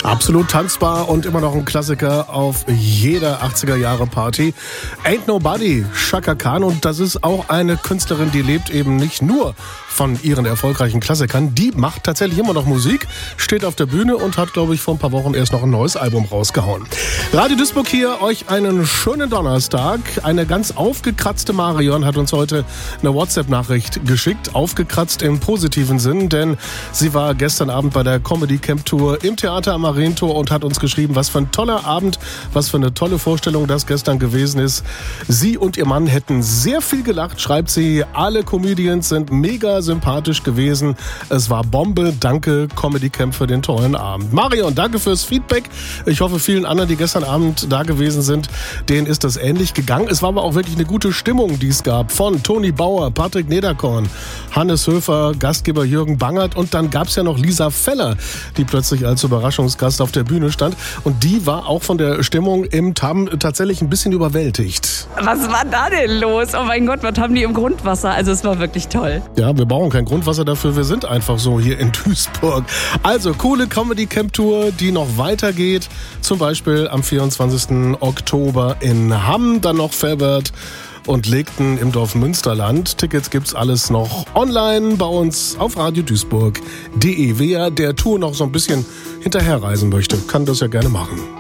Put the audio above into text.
Absolut tanzbar und immer noch ein Klassiker auf jeder 80er-Jahre-Party. Ain't Nobody, Chaka Khan. Und das ist auch eine Künstlerin, die lebt eben nicht nur von ihren erfolgreichen Klassikern. Die macht tatsächlich immer noch Musik, steht auf der Bühne und hat, glaube ich, vor ein paar Wochen erst noch ein neues Album rausgehauen. Radio Duisburg hier, euch einen schönen Donnerstag. Eine ganz aufgekratzte Marion hat uns heute eine WhatsApp-Nachricht geschickt. Aufgekratzt im positiven Sinn, denn sie war gestern Abend bei der Comedy Camp Tour im Theater am Marientor und hat uns geschrieben, was für ein toller Abend, was für eine tolle Vorstellung das gestern gewesen ist. Sie und ihr Mann hätten sehr viel gelacht, schreibt sie. Alle Comedians sind mega sympathisch gewesen. Es war Bombe. Danke, Comedy Camp, für den tollen Abend. Marion, danke fürs Feedback. Ich hoffe, vielen anderen, die gestern Abend da gewesen sind, denen ist das ähnlich gegangen. Es war aber auch wirklich eine gute Stimmung, die es gab. Von Toni Bauer, Patrick Nederkorn, Hannes Höfer, Gastgeber Jürgen Bangert und dann gab es ja noch Lisa Feller, die plötzlich als Überraschungsgast auf der Bühne stand. Und die war auch von der Stimmung im TAM tatsächlich ein bisschen überwältigt. Was war da denn los? Oh mein Gott, was haben die im Grundwasser? Also es war wirklich toll. Ja, wir brauchen kein Grundwasser dafür, wir sind einfach so hier in Duisburg. Also coole Comedy Camp Tour, die noch weitergeht. Zum Beispiel am 24. Oktober in Hamm, dann noch Velbert und Legten im Dorf Münsterland. Tickets gibt's alles noch online bei uns auf radioduisburg.de. Wer der Tour noch so ein bisschen hinterherreisen möchte, kann das ja gerne machen.